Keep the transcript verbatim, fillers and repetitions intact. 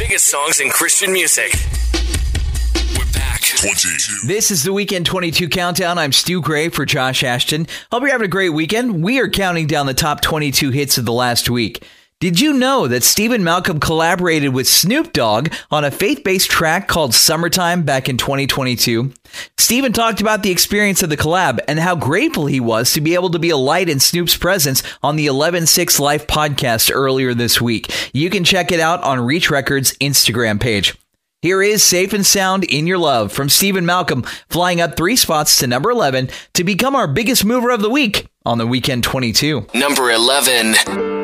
biggest songs in Christian music. We're back. twenty-two. This is the Weekend twenty-two Countdown. I'm Stu Gray for Josh Ashton. Hope you're having a great weekend. We are counting down the top twenty-two hits of the last week. Did you know that Stephen Malcolm collaborated with Snoop Dogg on a faith-based track called Summertime back in twenty twenty-two? Stephen talked about the experience of the collab and how grateful he was to be able to be a light in Snoop's presence on the eleven six Life podcast earlier this week. You can check it out on Reach Records' Instagram page. Here is Safe and Sound in Your Love from Stephen Malcolm, flying up three spots to number eleven to become our biggest mover of the week on the Weekend twenty-two. Number eleven.